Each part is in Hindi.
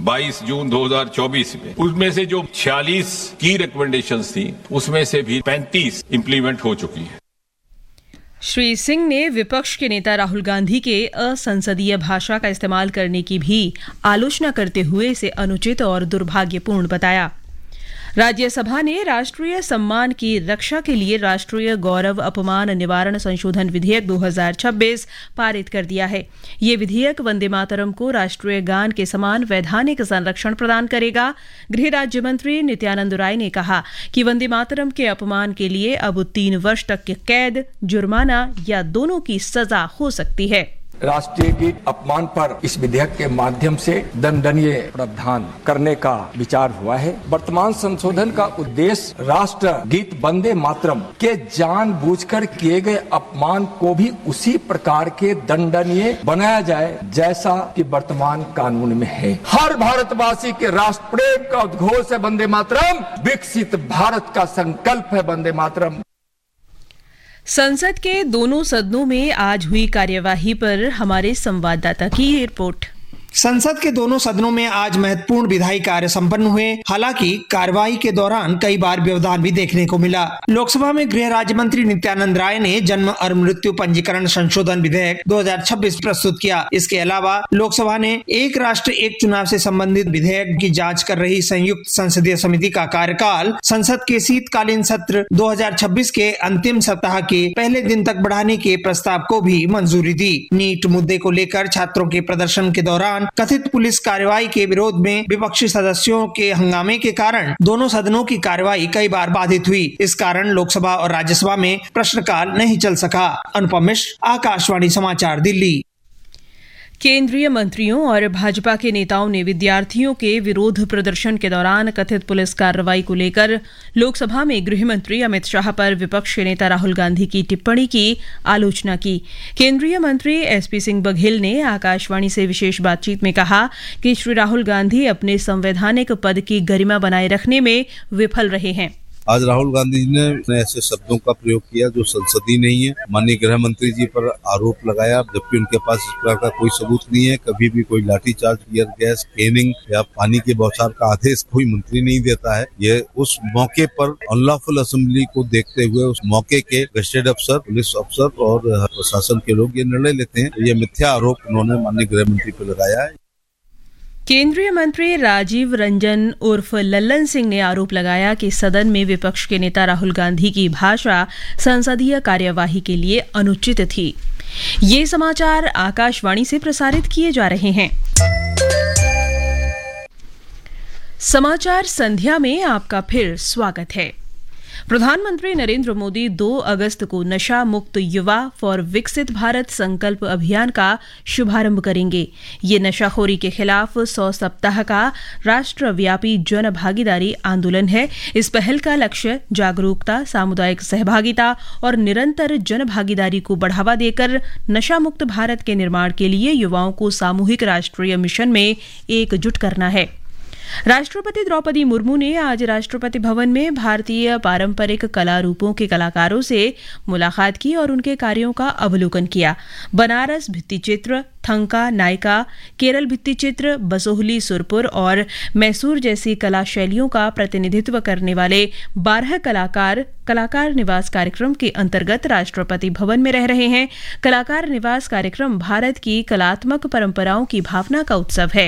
22 जून 2024 में, उसमें से जो 46 की रिकमेंडेशंस थी उसमें से भी 35 इंप्लीमेंट हो चुकी है। श्री सिंह ने विपक्ष के नेता राहुल गांधी के असंसदीय भाषा का इस्तेमाल करने की भी आलोचना करते हुए इसे अनुचित और दुर्भाग्यपूर्ण बताया। राज्यसभा ने राष्ट्रीय सम्मान की रक्षा के लिए राष्ट्रीय गौरव अपमान निवारण संशोधन विधेयक 2026 पारित कर दिया है। ये विधेयक वंदे मातरम को राष्ट्रीय गान के समान वैधानिक संरक्षण प्रदान करेगा। गृह राज्य मंत्री नित्यानंद राय ने कहा कि वंदे मातरम के अपमान के लिए अब 3 वर्ष तक की कैद, जुर्माना या दोनों की सजा हो सकती है। राष्ट्रीय गीत अपमान पर इस विधेयक के माध्यम से दंडनीय प्रावधान करने का विचार हुआ है। वर्तमान संशोधन का उद्देश्य राष्ट्र गीत वंदे मातरम के जानबूझकर किए गए अपमान को भी उसी प्रकार के दंडनीय बनाया जाए जैसा कि वर्तमान कानून में है। हर भारतवासी के राष्ट्र प्रेम का उद्घोष है वंदे मातरम, विकसित भारत का संकल्प है वंदे मातरम। संसद के दोनों सदनों में आज हुई कार्यवाही पर हमारे संवाददाता की रिपोर्ट। संसद के दोनों सदनों में आज महत्वपूर्ण विधायी कार्य संपन्न हुए। हालांकि कार्यवाही के दौरान कई बार व्यवधान भी देखने को मिला। लोकसभा में गृह राज्य मंत्री नित्यानंद राय ने जन्म और मृत्यु पंजीकरण संशोधन विधेयक 2026 प्रस्तुत किया। इसके अलावा लोकसभा ने एक राष्ट्र एक चुनाव से संबंधित विधेयक की जांच कर रही संयुक्त संसदीय समिति का कार्यकाल संसद के शीतकालीन सत्र 2026 के अंतिम सप्ताह के पहले दिन तक बढ़ाने के प्रस्ताव को भी मंजूरी दी। नीट मुद्दे को लेकर छात्रों के प्रदर्शन के दौरान कथित पुलिस कार्रवाई के विरोध में विपक्षी सदस्यों के हंगामे के कारण दोनों सदनों की कार्यवाही कई बार बाधित हुई। इस कारण लोकसभा और राज्यसभा में प्रश्नकाल नहीं चल सका। अनुपम मिश्र, आकाशवाणी समाचार, दिल्ली। केंद्रीय मंत्रियों और भाजपा के नेताओं ने विद्यार्थियों के विरोध प्रदर्शन के दौरान कथित पुलिस कार्रवाई को लेकर लोकसभा में गृह मंत्री अमित शाह पर विपक्ष के नेता राहुल गांधी की टिप्पणी की आलोचना की। केंद्रीय मंत्री एसपी सिंह बघेल ने आकाशवाणी से विशेष बातचीत में कहा कि श्री राहुल गांधी अपने संवैधानिक पद की गरिमा बनाए रखने में विफल रहे हैं। आज राहुल गांधी जी ने ऐसे शब्दों का प्रयोग किया जो संसदीय नहीं है। माननीय गृह मंत्री जी पर आरोप लगाया, जबकि उनके पास इस प्रकार का कोई सबूत नहीं है। कभी भी कोई लाठीचार्ज, टियर गैस, केनिंग या पानी के बौछार का आदेश कोई मंत्री नहीं देता है। ये उस मौके पर अनलॉफुल असेंबली को देखते हुए उस मौके के गजेटेड अफसर, पुलिस अफसर और प्रशासन के लोग ये निर्णय लेते हैं। ये मिथ्या आरोप उन्होंने माननीय गृह मंत्री पर लगाया है। केंद्रीय मंत्री राजीव रंजन उर्फ लल्लन सिंह ने आरोप लगाया कि सदन में विपक्ष के नेता राहुल गांधी की भाषा संसदीय कार्यवाही के लिए अनुचित थी। ये समाचार आकाशवाणी से प्रसारित किए जा रहे हैं। समाचार संध्या में आपका फिर स्वागत है। प्रधानमंत्री नरेंद्र मोदी 2 अगस्त को नशा मुक्त युवा फॉर विकसित भारत संकल्प अभियान का शुभारंभ करेंगे। ये नशाखोरी के खिलाफ 100 सप्ताह का राष्ट्रव्यापी जन भागीदारी आंदोलन है। इस पहल का लक्ष्य जागरूकता, सामुदायिक सहभागिता और निरंतर जन भागीदारी को बढ़ावा देकर नशा मुक्त भारत के निर्माण के लिए युवाओं को सामूहिक राष्ट्रीय मिशन में एकजुट करना है। राष्ट्रपति द्रौपदी मुर्मू ने आज राष्ट्रपति भवन में भारतीय पारंपरिक कला रूपों के कलाकारों से मुलाकात की और उनके कार्यों का अवलोकन किया। बनारस भित्तिचित्र, थंका नायका, केरल भित्तिचित्र, बसोहली सुरपुर और मैसूर जैसी कला शैलियों का प्रतिनिधित्व करने वाले 12 कलाकार निवास कार्यक्रम के अंतर्गत राष्ट्रपति भवन में रह रहे हैं। कलाकार निवास कार्यक्रम भारत की कलात्मक परंपराओं की भावना का उत्सव है।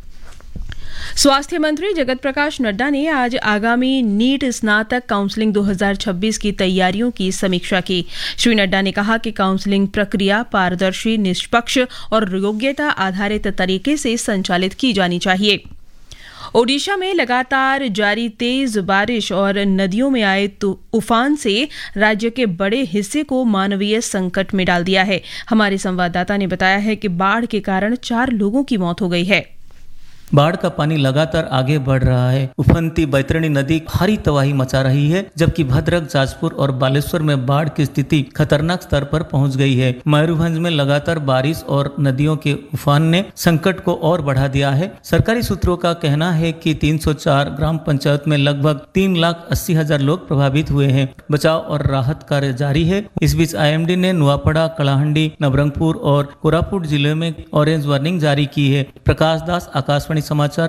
स्वास्थ्य मंत्री जगत प्रकाश नड्डा ने आज आगामी नीट स्नातक काउंसलिंग 2026 की तैयारियों की समीक्षा की। श्री नड्डा ने कहा कि काउंसलिंग प्रक्रिया पारदर्शी, निष्पक्ष और योग्यता आधारित तरीके से संचालित की जानी चाहिए। ओडिशा में लगातार जारी तेज बारिश और नदियों में आए उफान से राज्य के बड़े हिस्से को मानवीय संकट में डाल दिया है। हमारे संवाददाता ने बताया है कि बाढ़ के कारण 4 लोगों की मौत हो गई है। बाढ़ का पानी लगातार आगे बढ़ रहा है। उफनती बैतरणी नदी भारी तबाही मचा रही है, जबकि भद्रक, जाजपुर और बालेश्वर में बाढ़ की स्थिति खतरनाक स्तर पर पहुंच गई है। मयूरभंज में लगातार बारिश और नदियों के उफान ने संकट को और बढ़ा दिया है। सरकारी सूत्रों का कहना है कि 304 ग्राम पंचायत में लगभग 3,80,000 लोग प्रभावित हुए हैं। बचाव और राहत कार्य जारी है। इस बीच IMD ने नुआपड़ा, कलाहंडी, नवरंगपुर और कोरापुट जिले में ऑरेंज वार्निंग जारी की है। प्रकाश दास, आकाशवाणी समाचार,